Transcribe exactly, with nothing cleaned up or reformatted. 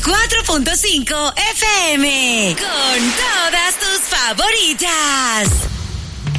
cuatro punto cinco F M. Con todas tus favoritas.